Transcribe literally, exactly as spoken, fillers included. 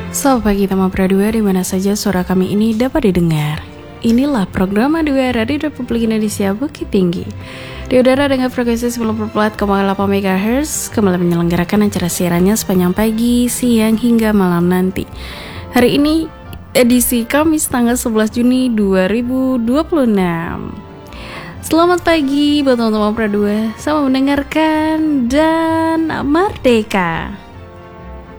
Selamat pagi teman Pradua, di mana saja suara kami ini dapat didengar. Inilah program Adua Radio Republik Indonesia Bukit Tinggi. Di udara dengan frekuensi sembilan puluh empat koma delapan megahertz, kembali menyelenggarakan acara siarannya sepanjang pagi, siang hingga malam nanti. Hari ini edisi Kamis tanggal sebelas Juni dua ribu dua puluh enam. Selamat pagi buat teman-teman Pradua, selamat mendengarkan dan merdeka.